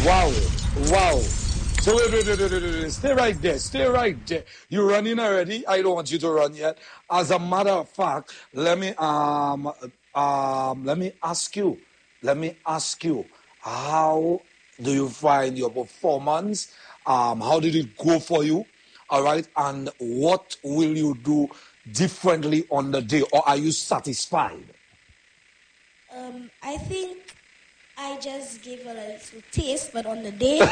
Wow. Wow. So wait. Stay right there. Stay right there. You're running already. I don't want you to run yet. As a matter of fact, let me ask you. Let me ask you. How do you find your performance? How did it go for you? All right. And what will you do differently on the day? Or are you satisfied? I think I just gave a little taste, but on the day,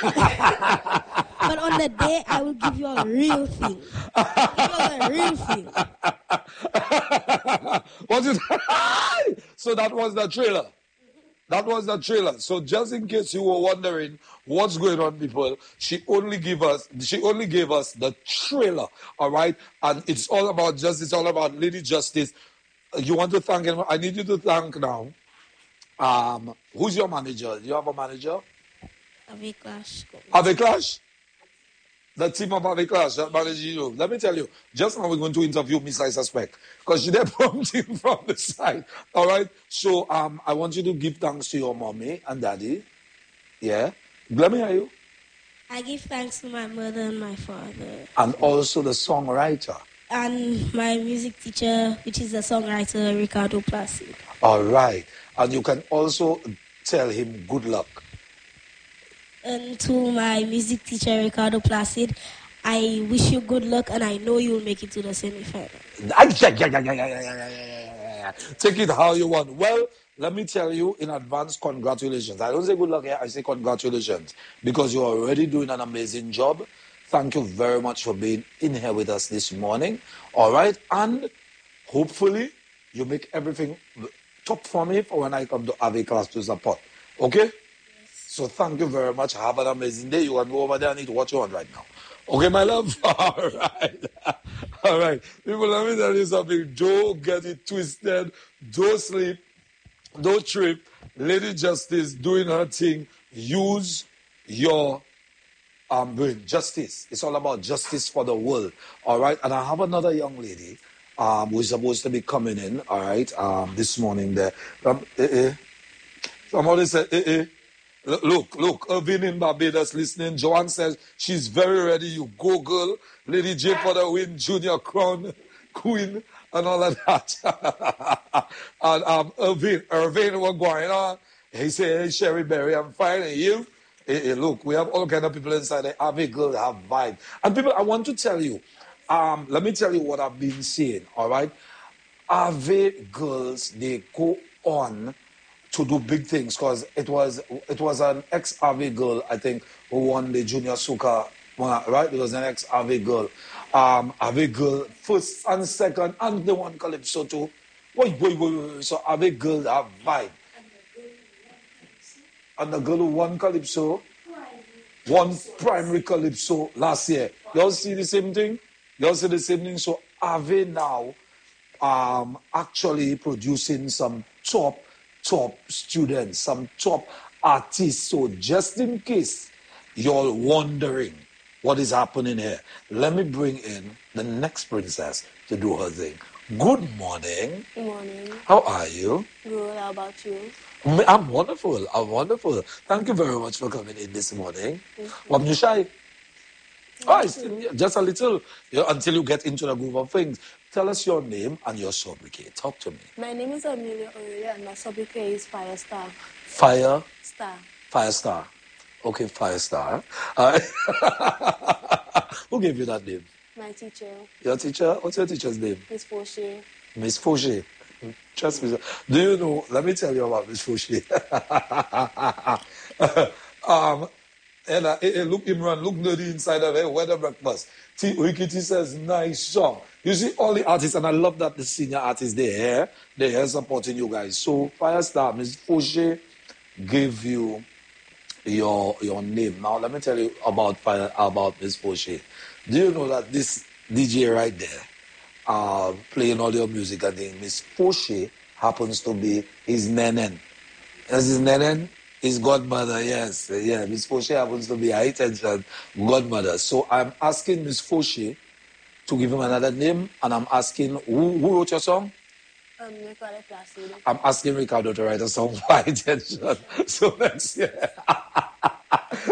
I will give you a real thing. Give you a real thing. Was it? So that was the trailer. That was the trailer. So just in case you were wondering what's going on, people, she only gave us the trailer. All right, and it's all about justice. It's all about Lady Justice. You want to thank him? I need you to thank now. Who's your manager? Do you have a manager? Ave Clash. Ave Clash? The team of Ave Clash that manages you. Let me tell you, just now we're going to interview Miss I Suspect because she's there prompting from the side. All right? So I want you to give thanks to your mommy and daddy. Yeah? Let me hear you. I give thanks to my mother and my father. And also the songwriter. And my music teacher, which is the songwriter, Ricardo Placid. All right. And you can also tell him good luck. And to my music teacher, Ricardo Placid, I wish you good luck and I know you'll make it to the semi-final. Take it how you want. Well, let me tell you in advance, congratulations. I don't say good luck here, I say congratulations because you're already doing an amazing job. Thank you very much for being in here with us this morning. All right. And hopefully you make everything top for me for when I come to Ave Class to support. Okay? Yes. So thank you very much. Have an amazing day. You can go over there and eat what you want right now. Okay, my love? All right. All right. People, let me tell you something. Don't get it twisted. Don't sleep. Don't trip. Lady Justice doing her thing. Use your brain. Justice. It's all about justice for the world. All right. And I have another young lady who's supposed to be coming in. All right. This morning there. Somebody said, Look, Irvin in Barbados listening. Joanne says she's very ready. You go, girl. Lady J for the win, Junior Crown, Queen, and all of that. And Irvin, what's going on? He said, hey, Sherry Berry, I'm fine. And you? Hey, look, we have all kind of people inside there. Ave girls have vibe. And people, I want to tell you, let me tell you what I've been seeing, all right? Ave girls, they go on to do big things because it was an ex-Ave girl, I think, who won the junior soca, right? It was an ex-Ave girl. Ave girl, first and second, and the one Calypso too. Wait. So Ave girl have vibe. And the girl who won Calypso, won primary Calypso last year. Y'all see the same thing? So Ave now actually producing some top students, some top artists. So just in case you're wondering what is happening here, let me bring in the next princess to do her thing. Good morning. Good morning. How are you? Good. How about you? I'm wonderful. Thank you very much for coming in this morning. What you shy? Oh, just a little, until you get into the groove of things. Tell us your name and your sobriquet. Talk to me. My name is Amelia Aurelia and my sobriquet is Firestar. Firestar. Okay, Firestar. Who gave you that name? My teacher. Your teacher? What's your teacher's name? Miss Fauché. Miss Fauché. Trust me. Do you know? Let me tell you about Miss Fauché. Look Imran, look nerdy inside of it. Weather breakfast. Rikiti says, nice song. You see all the artists, and I love that the senior artists, they're here supporting you guys. So Firestar, Miss Fauché gave you your name. Now let me tell you about Miss Fauché. Do you know that this DJ right there, playing all your music, I think Miss Fauché happens to be his nenen. Is his nenen? His godmother, yes. Yeah, Miss Fauché happens to be high tension godmother. So I'm asking Miss Fauché to give him another name, and I'm asking who wrote your song? Ricardo Placid. I'm asking Ricardo to write a song for high tension. So let's hear.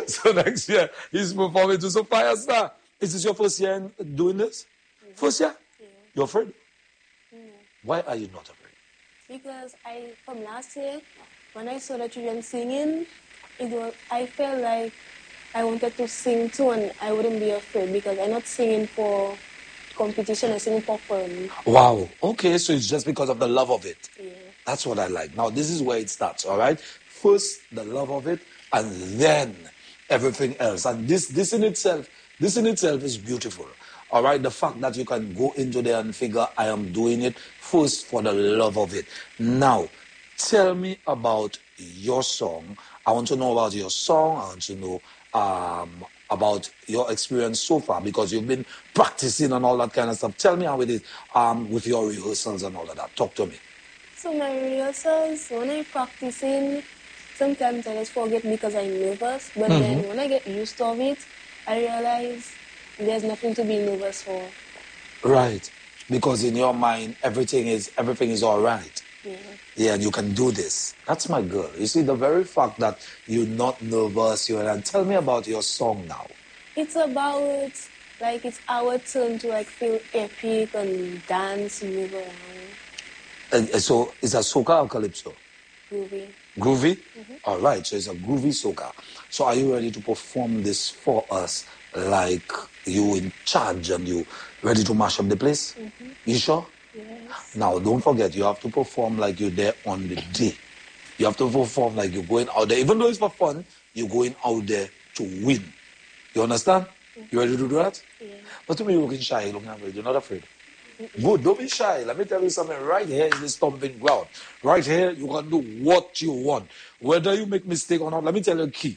So next year, he's performing to some Firestar. Is this your first year in doing this? First year? Yeah. You're afraid? Why are you not afraid? Because from last year, when I saw the children singing, I felt like I wanted to sing too, and I wouldn't be afraid because I'm not singing for competition, I'm singing for fun. Wow. Okay, so it's just because of the love of it. Yeah. That's what I like. Now, this is where it starts, all right? First, the love of it, and then everything else. And this in itself is beautiful. All right, the fact that you can go into there and figure, I am doing it first for the love of it. Now, tell me about your song. I want to know about your song. I want to know about your experience so far because you've been practicing and all that kind of stuff. Tell me how it is with your rehearsals and all of that. Talk to me. So my rehearsals, when I'm practicing, sometimes I just forget because I'm nervous. But then when I get used to it, I realize there's nothing to be nervous for. Right. Because in your mind, everything is all right. Yeah. Yeah, and you can do this. That's my girl. You see, the very fact that you're not nervous, and tell me about your song now. It's about, like, it's our turn to, like, feel epic and dance, move around. So, it's a soca or calypso? Groovy. Groovy? All right, so it's a groovy soca. So are you ready to perform this for us like you in charge and you ready to mash up the place? You sure? Yes. Now, don't forget, you have to perform like you're there on the day. You have to perform like you're going out there. Even though it's for fun, you're going out there to win. You understand? You ready to do that? Yeah. But to me, you're looking shy. You're looking afraid. You're not afraid. Good, don't be shy. Let me tell you something. Right here is the stomping ground. Right here, you can do what you want. Whether you make mistake or not, let me tell you a key.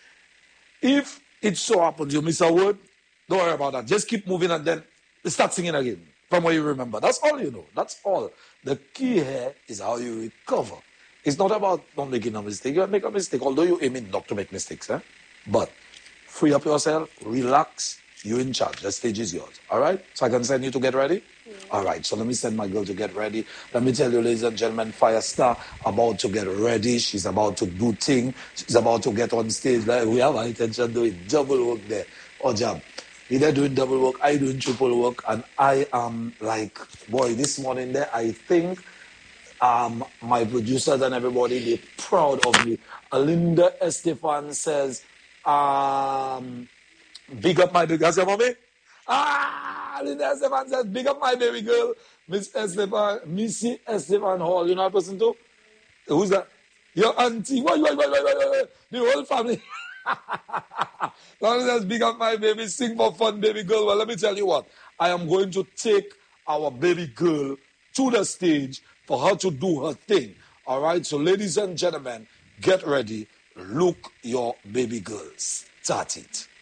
If it so happens you miss a word, don't worry about that. Just keep moving and then start singing again from what you remember. That's all you know. That's all. The key here is how you recover. It's not about not making a mistake. You make a mistake, although you aim not to make mistakes. But free up yourself, relax. You're in charge. The stage is yours. All right? So I can send you to get ready? Yeah. All right. So let me send my girl to get ready. Let me tell you, ladies and gentlemen, Firestar about to get ready. She's about to do thing. She's about to get on stage. Like, we have our intention doing double work there. Oh, job. They're doing double work. I doing triple work. And I am like, boy, this morning there, I think my producers and everybody, they're proud of me. Alinda Estefan says, big up my baby girl. Say, mommy? Linda Estefan says, big up my baby girl. Miss Estefan, Missy Estefan Hall. You know that person too? Who's that? Your auntie. Why? The whole family. Long says, big up my baby. Sing for fun, baby girl. Well, let me tell you what. I am going to take our baby girl to the stage for her to do her thing. All right? So, ladies and gentlemen, get ready. Look your baby girls. Start it.